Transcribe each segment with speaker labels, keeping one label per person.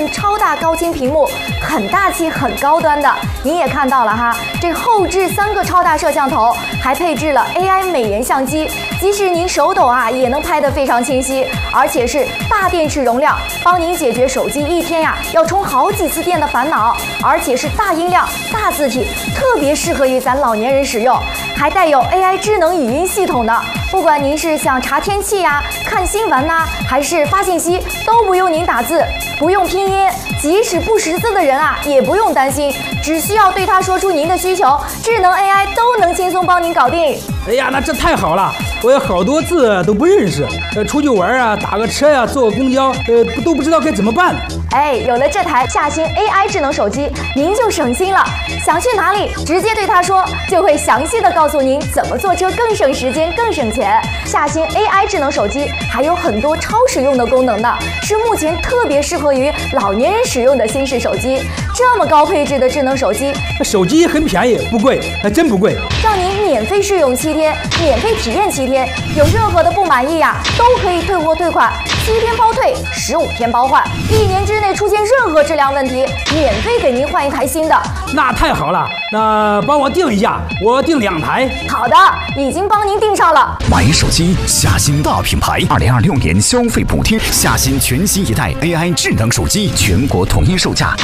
Speaker 1: 寸超大高清屏幕，很大气、很高端的。您也看到了哈，这后置3个超大摄像头，还配置了 AI 美颜相机，即使您手抖啊，也能拍得非常清晰，而且是大电池容量，帮您解决手机一天呀要充好几次电的烦恼，而且是大音量、大字体，特别适合于咱老年人使用，还带有 AI 智能语音系统的。不管您是想查天气呀、看新闻呐，还是发信息，都不用您打字，不用拼音，即使不识字的人啊，也不用担心，只需要对他说出您的需求，智能 AI 都能轻松帮您搞定。
Speaker 2: 哎呀，那这太好了！我有好多字都不认识，出去玩啊，打个车呀、坐个公交，都不知道该怎么办。
Speaker 1: 哎，有了这台夏新 AI 智能手机，您就省心了。想去哪里，直接对他说，就会详细的告诉您怎么坐车更省时间、更省钱。夏新 AI 智能手机还有很多超实用的功能呢，是目前特别适合于老年人使用的新式手机。这么高配置的智能手机，
Speaker 2: 手机很便宜，不贵，还真不贵。
Speaker 1: 让您免费试用7天，免费体验7天，有任何的不满意呀，都可以退货退款，7天包退，15天包换，1年之内出现任何质量问题，免费给您换一台新的。
Speaker 2: 那太好了，那帮我订一下，我订2台。
Speaker 1: 好的，已经帮您订上了。
Speaker 3: 买手机，夏新大品牌，2026年消费补贴，夏新全新一代 AI 智能手机，全国统一售价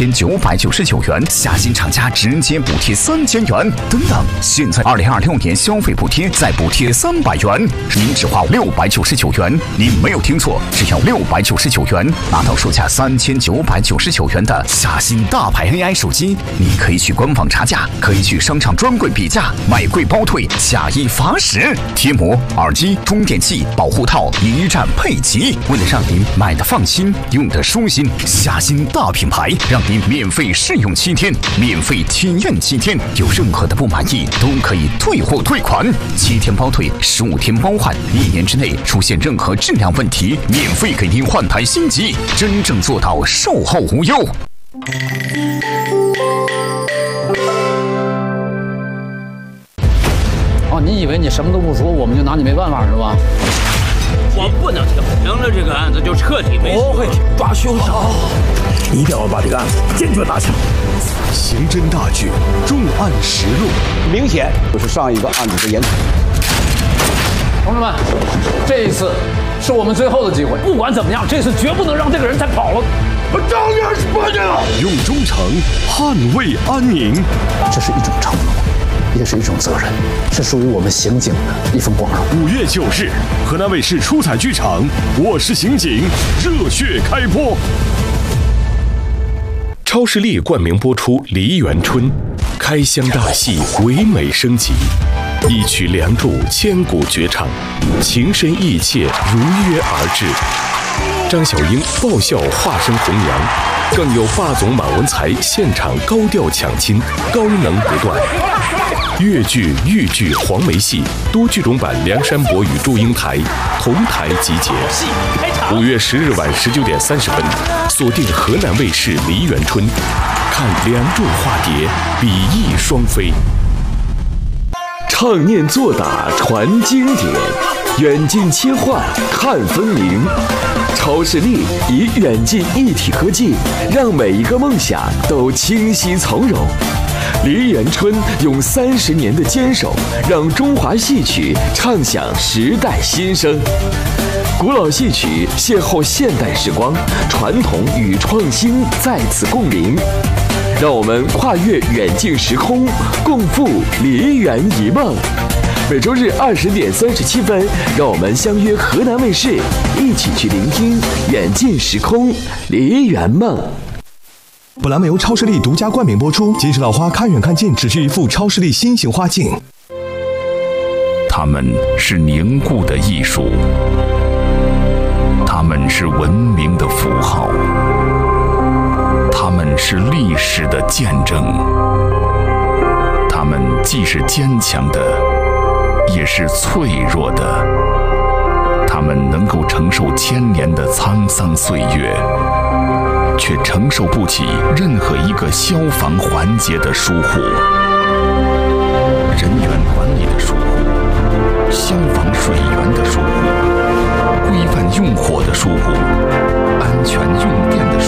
Speaker 3: 3999元，夏新厂家直接补贴3000元。等等，现在2026年消费补贴再补贴300元，您只花699元。您没有听错，只要699元，拿到售价3999元的夏新大牌 AI 手机。你可以去官网查价，可以去商场专柜比价，买贵包退，假一罚10。贴膜、耳机、充电器、保护套一站配齐，为了让您买的放心，用的舒心，夏新大品牌让您免费试用7天，免费体验7天，有任何的不满意都可以退货退款，7天包退，15天包换，1年之内出现任何质量问题，免费给您换台新机，真正做到售后无忧。
Speaker 4: 哦，你以为你什么都不说，我们就拿你没办法是吧？
Speaker 5: 我不能停，停了这个案子就彻底没戏。
Speaker 6: 我会抓凶手，一定要把这个案子坚决拿下。
Speaker 7: 刑侦大剧《重案实录》，
Speaker 6: 明显就是上一个案子的延迟。
Speaker 4: 同志们，这一次是我们最后的机会，不管怎么样，这次绝不能让这个人再跑了。
Speaker 6: 我当然是不的。
Speaker 7: 用忠诚捍卫安宁，
Speaker 8: 这是一种承诺，也是一种责任，是属于我们刑警的一份光荣。
Speaker 7: 5月9日，河南卫视出彩剧场《我是刑警》热血开播。超视力冠名播出《梨园春》，开箱大戏唯美升级，一曲《梁祝》千古绝唱，情深意切如约而至。张小英爆笑化身红娘，更有霸总马文才现场高调抢亲，高能不断。粤剧、豫剧、黄梅戏多剧种版梁山伯与祝英台同台集结。5月10日晚19点30分，锁定河南卫视《梨园春》，看梁祝化蝶，比翼双飞。
Speaker 9: 唱念做打传经典，远近切换看分明。超视力以远近一体科技，让每一个梦想都清晰从容。梨园春用30年的坚守，让中华戏曲唱响时代新声。古老戏曲邂逅现代时光，传统与创新在此共鸣。让我们跨越远近时空，共赴梨园一梦。每周日20点37分，让我们相约河南卫视，一起去聆听远近时空梨园梦。
Speaker 10: 本栏目由超视力独家冠名播出。金石老花看远看近，只需一副超视力新型花镜。
Speaker 3: 它们是凝固的艺术，它们是文明的符号，它们是历史的见证。它们既是坚强的，也是脆弱的。它们能够承受1000年的沧桑岁月，却承受不起任何一个消防环节的疏忽。人员管理的疏忽，消防水源的疏忽，规范用火的疏忽，安全用电的疏忽。